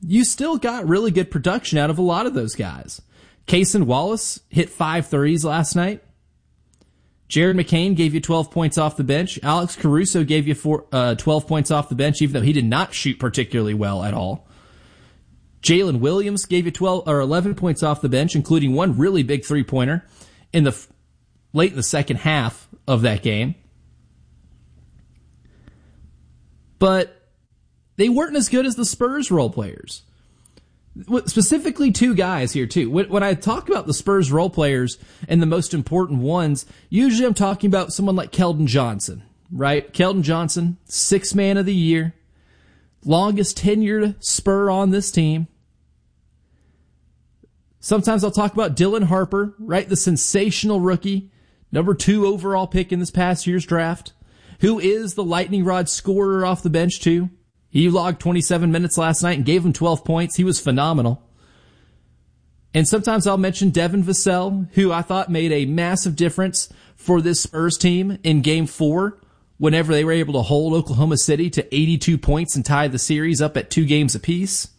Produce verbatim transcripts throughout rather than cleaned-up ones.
you still got really good production out of a lot of those guys. Cason Wallace hit five threes last night. Jared McCain gave you twelve points off the bench. Alex Caruso gave you four, uh, twelve points off the bench, even though he did not shoot particularly well at all. Jalen Williams gave you twelve or eleven points off the bench, including one really big three-pointer in the late in the second half of that game. But they weren't as good as the Spurs role players. Specifically two guys here, too. When I talk about the Spurs role players and the most important ones, usually I'm talking about someone like Keldon Johnson, right? Keldon Johnson, sixth man of the year, longest tenured Spur on this team. Sometimes I'll talk about Dylan Harper, right? The sensational rookie, number two overall pick in this past year's draft, who is the lightning rod scorer off the bench, too. He logged twenty-seven minutes last night and gave him twelve points. He was phenomenal. And sometimes I'll mention Devin Vassell, who I thought made a massive difference for this Spurs team in game four, whenever they were able to hold Oklahoma City to eighty-two points and tie the series up at two games apiece.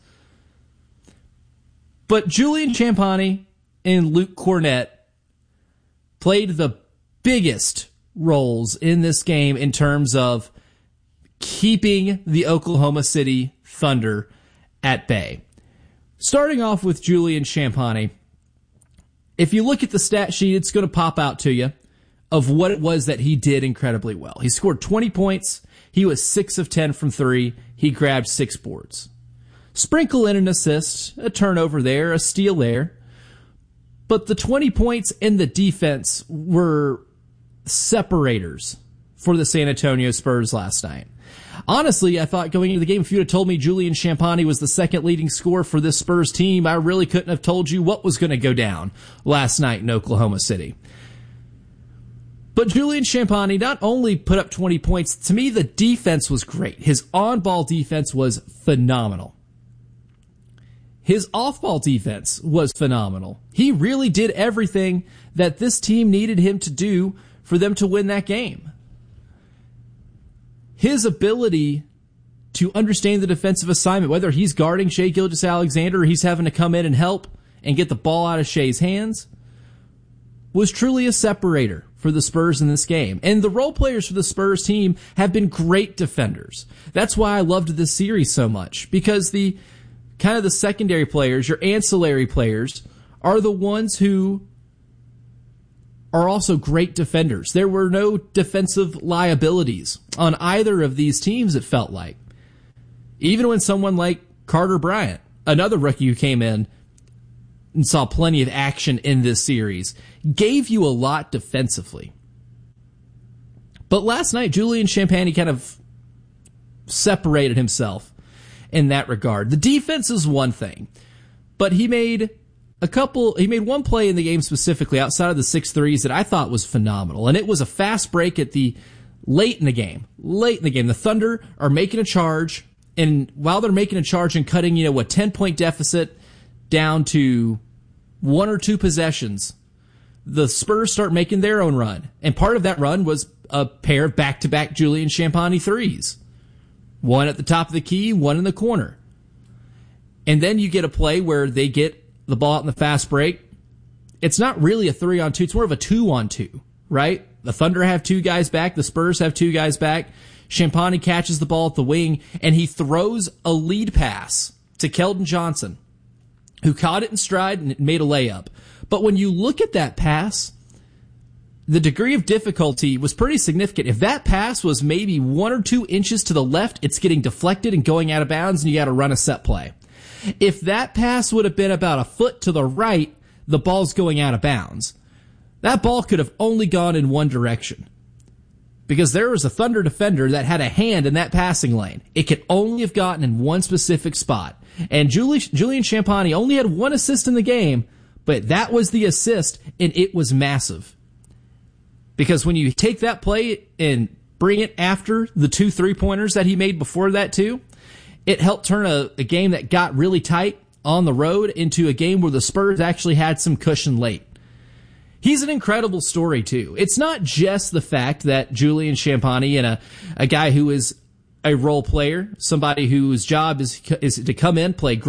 But Julian Champagnie and Luke Kornet played the biggest roles in this game in terms of keeping the Oklahoma City Thunder at bay. Starting off with Julian Champagnie, if you look at the stat sheet, it's going to pop out to you of what it was that he did incredibly well. He scored twenty points. He was six of ten from three. He grabbed six boards. Sprinkle in an assist, a turnover there, a steal there. But the twenty points and the defense were separators for the San Antonio Spurs last night. Honestly, I thought going into the game, if you had told me Julian Champagnie was the second leading scorer for this Spurs team, I really couldn't have told you what was going to go down last night in Oklahoma City. But Julian Champagnie not only put up twenty points, to me the defense was great. His on-ball defense was phenomenal. His off-ball defense was phenomenal. He really did everything that this team needed him to do for them to win that game. His ability to understand the defensive assignment, whether he's guarding Shai Gilgeous-Alexander or he's having to come in and help and get the ball out of Shai's hands, was truly a separator for the Spurs in this game. And the role players for the Spurs team have been great defenders. That's why I loved this series so much, because the kind of the secondary players, your ancillary players, are the ones who are also great defenders. There were no defensive liabilities on either of these teams, it felt like. Even when someone like Carter Bryant, another rookie who came in and saw plenty of action in this series, gave you a lot defensively. But last night, Julian Champagnie kind of separated himself in that regard. The defense is one thing, but he made a couple, he made one play in the game specifically outside of the six threes that I thought was phenomenal. And it was a fast break at the late in the game. Late in the game. The Thunder are making a charge, and while they're making a charge and cutting, you know, a ten point deficit down to one or two possessions, the Spurs start making their own run. And part of that run was a pair of back-to-back Julian Champagnie threes. One at the top of the key, one in the corner. And then you get a play where they get the ball out in the fast break. It's not really a three on two. It's more of a two on two, right? The Thunder have two guys back. The Spurs have two guys back. Champagnie catches the ball at the wing, and he throws a lead pass to Keldon Johnson, who caught it in stride and made a layup. But when you look at that pass, the degree of difficulty was pretty significant. If that pass was maybe one or two inches to the left, it's getting deflected and going out of bounds, and you got to run a set play. If that pass would have been about a foot to the right, the ball's going out of bounds. That ball could have only gone in one direction, because there was a Thunder defender that had a hand in that passing lane. It could only have gotten in one specific spot. And Julie, Julian Champagnie only had one assist in the game, but that was the assist, and it was massive. Because when you take that play and bring it after the two three-pointers that he made before that too, it helped turn a, a game that got really tight on the road into a game where the Spurs actually had some cushion late. He's an incredible story, too. It's not just the fact that Julian Champagnie and a, a guy who is a role player, somebody whose job is, is to come in, play great